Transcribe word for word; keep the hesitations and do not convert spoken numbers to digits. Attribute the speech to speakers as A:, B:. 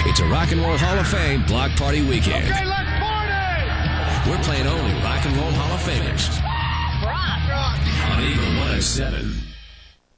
A: It's a Rock and Roll Hall of Fame block party weekend.
B: Okay, let's party!
A: We're playing only Rock and Roll Hall of Famers.
B: Rock!
A: On Eagle one oh seven.